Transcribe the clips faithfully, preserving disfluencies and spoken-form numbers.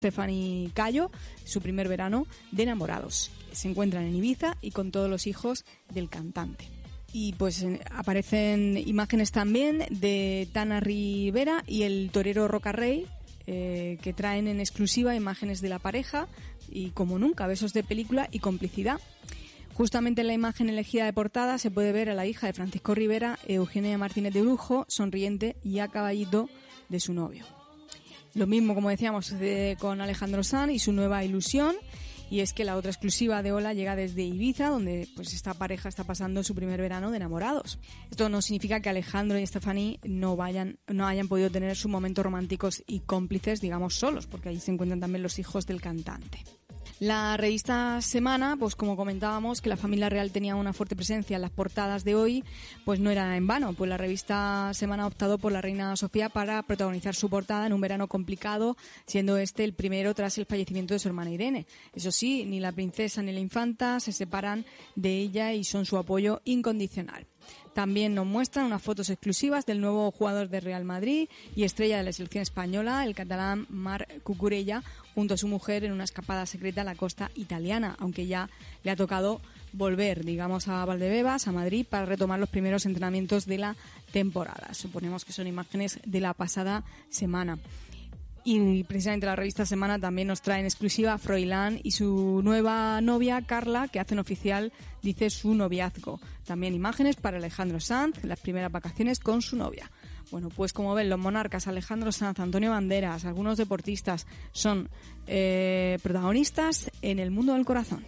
Stephanie Cayo, su primer verano de enamorados. Se encuentran en Ibiza y con todos los hijos del cantante. Y pues aparecen imágenes también de Tana Rivera y el torero Rocarrey, eh, que traen en exclusiva imágenes de la pareja y, como nunca, besos de película y complicidad. Justamente en la imagen elegida de portada se puede ver a la hija de Francisco Rivera, Eugenia Martínez de Brujo, sonriente y a caballito de su novio. Lo mismo, como decíamos, sucede con Alejandro Sanz y su nueva ilusión. Y es que la otra exclusiva de Hola llega desde Ibiza, donde pues esta pareja está pasando su primer verano de enamorados. Esto no significa que Alejandro y Stephanie no vayan, no hayan podido tener sus momentos románticos y cómplices, digamos, solos, porque allí se encuentran también los hijos del cantante. La revista Semana, pues como comentábamos, que la familia real tenía una fuerte presencia en las portadas de hoy, pues no era en vano, pues la revista Semana ha optado por la reina Sofía para protagonizar su portada en un verano complicado, siendo este el primero tras el fallecimiento de su hermana Irene. Eso sí, ni la princesa ni la infanta se separan de ella y son su apoyo incondicional. También nos muestran unas fotos exclusivas del nuevo jugador de Real Madrid y estrella de la selección española, el catalán Marc Cucurella, junto a su mujer en una escapada secreta a la costa italiana, aunque ya le ha tocado volver, digamos, a Valdebebas, a Madrid, para retomar los primeros entrenamientos de la temporada. Suponemos que son imágenes de la pasada semana. Y precisamente la revista Semana también nos trae en exclusiva a Froilán y su nueva novia Carla, que hacen oficial, dice, su noviazgo. También imágenes para Alejandro Sanz, las primeras vacaciones con su novia. Bueno, pues como ven, los monarcas, Alejandro Sanz, Antonio Banderas, algunos deportistas son eh, protagonistas en el mundo del corazón.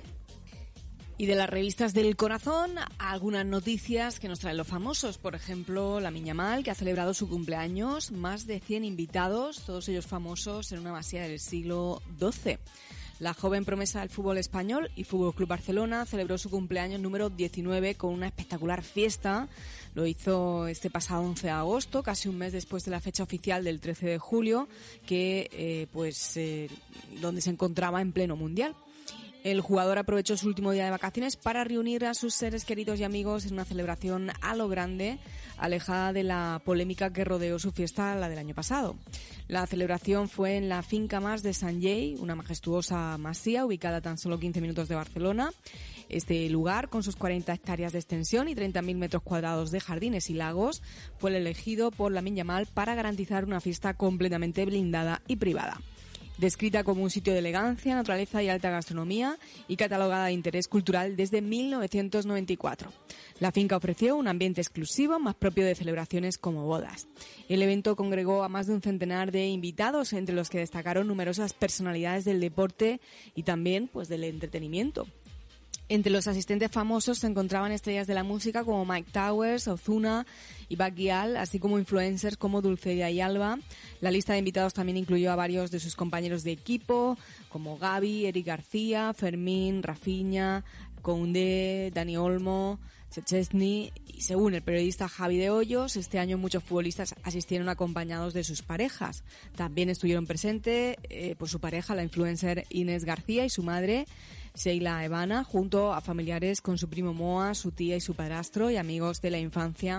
Y de las revistas del corazón, algunas noticias que nos traen los famosos. Por ejemplo, la Miña Mal, que ha celebrado su cumpleaños, más de cien invitados, todos ellos famosos en una masía del siglo doce. La joven promesa del fútbol español y Fútbol Club Barcelona celebró su cumpleaños número diecinueve con una espectacular fiesta. Lo hizo este pasado once de agosto, casi un mes después de la fecha oficial del trece de julio, que eh, pues eh, donde se encontraba en pleno mundial. El jugador aprovechó su último día de vacaciones para reunir a sus seres queridos y amigos en una celebración a lo grande, alejada de la polémica que rodeó su fiesta, la del año pasado. La celebración fue en la Finca Mas de Sant Llei, una majestuosa masía ubicada a tan solo quince minutos de Barcelona. Este lugar, con sus cuarenta hectáreas de extensión y treinta mil metros cuadrados de jardines y lagos, fue el elegido por la Miña Mal para garantizar una fiesta completamente blindada y privada. Descrita como un sitio de elegancia, naturaleza y alta gastronomía y catalogada de interés cultural desde mil novecientos noventa y cuatro. La finca ofreció un ambiente exclusivo más propio de celebraciones como bodas. El evento congregó a más de un centenar de invitados, entre los que destacaron numerosas personalidades del deporte y también pues del entretenimiento. Entre los asistentes famosos se encontraban estrellas de la música como Mike Towers, Ozuna y Baquial, así como influencers como Dulceida y Alba. La lista de invitados también incluyó a varios de sus compañeros de equipo, como Gaby, Eric García, Fermín, Rafinha, Koundé, Dani Olmo, Szczęsny, y según el periodista Javi de Hoyos, este año muchos futbolistas asistieron acompañados de sus parejas. También estuvieron presentes eh, por su pareja, la influencer Inés García, y su madre, Sheila Evana, junto a familiares con su primo Moa, su tía y su padrastro, y amigos de la infancia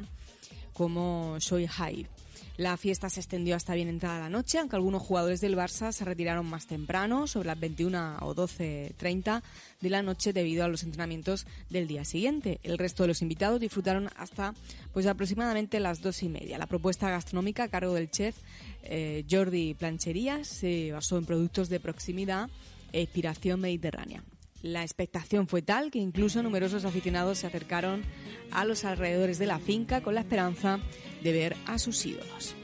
como Shoy Hai. La fiesta se extendió hasta bien entrada la noche, aunque algunos jugadores del Barça se retiraron más temprano, sobre las veintiuna o doce treinta de la noche, debido a los entrenamientos del día siguiente. El resto de los invitados disfrutaron hasta pues aproximadamente las dos y media. La propuesta gastronómica a cargo del chef eh, Jordi Planchería se basó en productos de proximidad e inspiración mediterránea. La expectación fue tal que incluso numerosos aficionados se acercaron a los alrededores de la finca con la esperanza de ver a sus ídolos.